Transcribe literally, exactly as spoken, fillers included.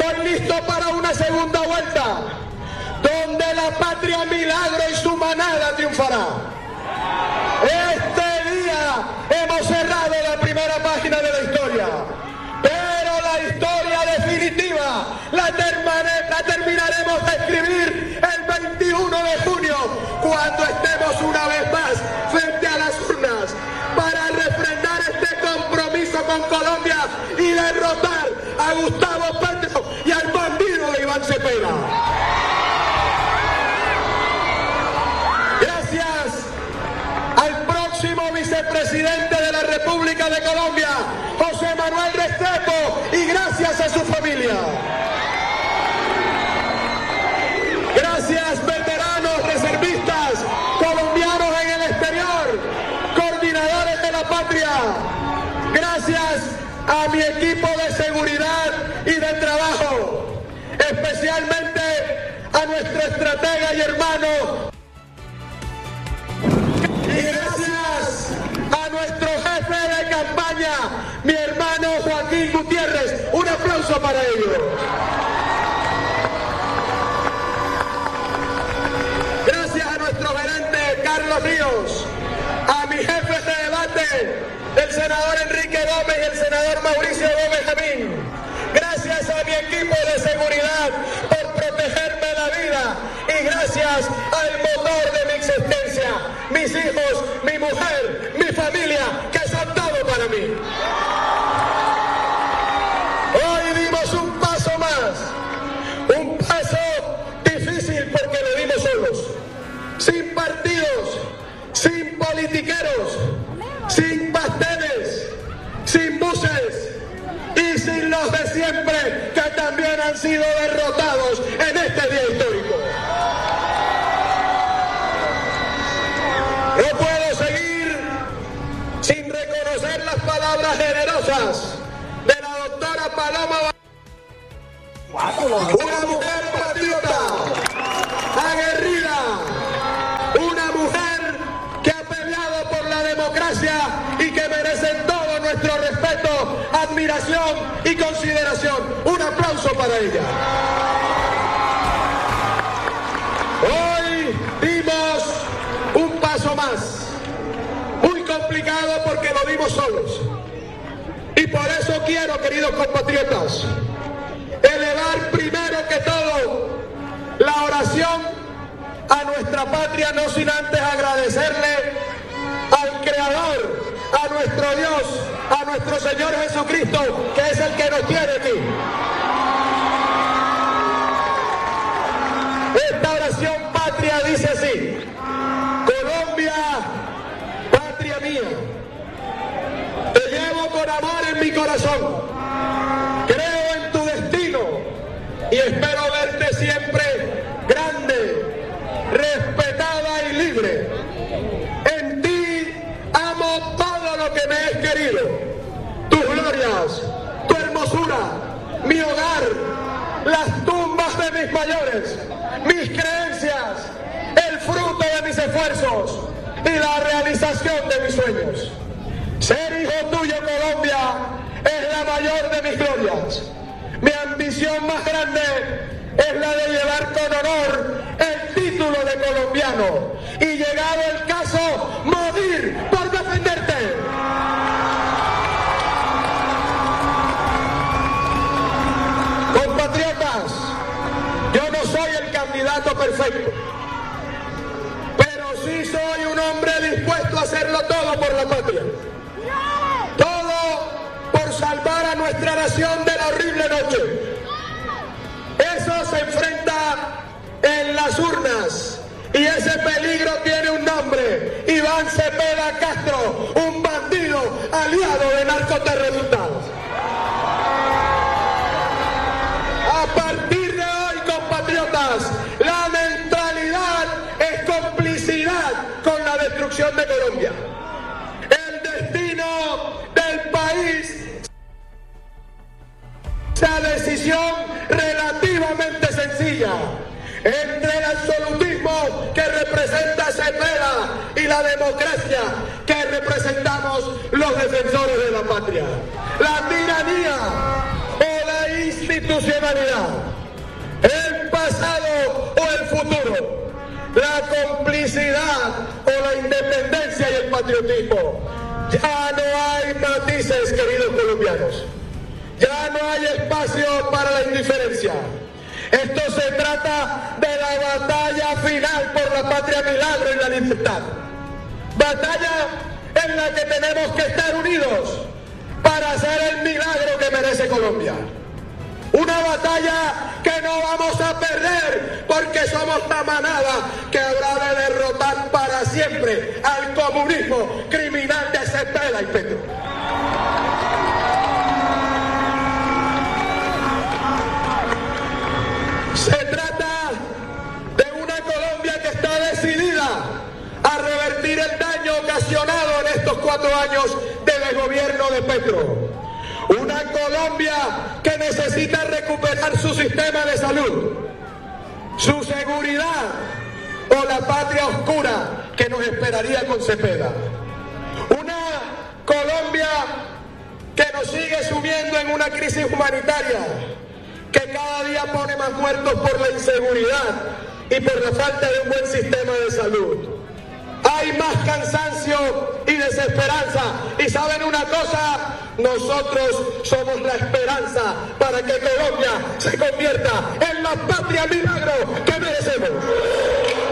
Estoy listo para una segunda vuelta, donde la patria Milagro y su manada triunfará. Este día hemos cerrado la primera página de la historia, pero la historia definitiva la, termine, la terminaremos de escribir el veintiuno de junio, cuando estemos una vez más frente a las urnas para refrendar este compromiso con Colombia y derrotar a Gustavo Petro y al bandido de Iván Cepeda. Gracias al próximo vicepresidente de la República de Colombia, José Manuel Restrepo, y gracias a su familia. Gracias, veteranos, reservistas, colombianos en el exterior, coordinadores de la patria. Gracias a mi equipo de seguridad y de trabajo, especialmente a nuestro estratega y hermano. Y gracias a nuestro jefe de campaña, mi hermano Joaquín Gutiérrez. Un aplauso para ellos. Gracias a nuestro gerente Carlos Ríos, a mis jefes de debate, el senador Enrique Gómez y el senador Mauricio Gómez Jamín. Gracias a mi equipo de seguridad por protegerme la vida, y gracias al motor de mi existencia, mis hijos, mi mujer, mi familia, que son todo para mí. Hoy dimos un paso más, un paso difícil porque lo dimos solos, sin partidos, sin politiqueros, sin pasteles, sin buses y sin los de siempre, que también han sido derrotados en este día histórico. No puedo seguir sin reconocer las palabras generosas de la doctora Paloma, una mujer patriota, aguerrida, una mujer que ha peleado por la democracia y que merece todo nuestro respeto, admiración y consideración. Un aplauso para ella. Hoy dimos un paso más, muy complicado porque lo dimos solos. Y por eso quiero, queridos compatriotas, elevar primero que todo la oración a nuestra patria, no sin antes agradecerle al Creador, a nuestro Dios, a nuestro Señor Jesucristo, que es el que nos tiene aquí. Esta oración patria dice así: Colombia, patria mía, te llevo con amor en mi corazón, creo en tu destino y espero verte siempre grande, respetada y libre. En ti amo todo lo que me es querido, tus glorias, tu hermosura, mi hogar, las tumbas de mis mayores, mis creencias, el fruto de mis esfuerzos y la realización de mis sueños. Ser hijo tuyo, Colombia, es la mayor de mis glorias. Mi ambición más grande es la de llevar con honor el título de colombiano y, llegado el caso, morir por defenderte. Compatriotas, yo no soy el candidato perfecto, pero sí soy un hombre dispuesto a hacerlo todo por la patria. Todo por salvar a nuestra nación de la horrible noche. Eso se enfrenta en las urnas y ese peligro tiene un nombre: Iván Cepeda Castro, un bandido aliado de narcoterroristas. A partir de hoy, compatriotas, la neutralidad es complicidad con la destrucción de Colombia. El destino del país, esa decisión relativamente sencilla entre el absolutismo que representa Cepeda y la democracia que representamos los defensores de la patria. La tiranía o la institución institucionalidad, el pasado o el futuro, la complicidad o la independencia y el patriotismo. Ya no hay matices, queridos colombianos. Ya no hay espacio para la indiferencia. Esto se trata de la batalla final por la patria milagro y la libertad. Batalla en la que tenemos que estar unidos para hacer el milagro que merece Colombia. Una batalla que no vamos a perder porque somos la manada que habrá de derrotar para siempre al comunismo criminal de Cepeda y Petro. Se trata de una Colombia que está decidida a revertir el daño ocasionado en estos cuatro años del gobierno de Petro. Una Colombia que necesita recuperar su sistema de salud, su seguridad o la patria oscura que nos esperaría con Cepeda. Una Colombia que nos sigue sumiendo en una crisis humanitaria, que cada día pone más muertos por la inseguridad y por la falta de un buen sistema de salud. Hay más cansancio y desesperanza. Y ¿saben una cosa? Nosotros somos la esperanza para que Colombia se convierta en la patria milagro que merecemos.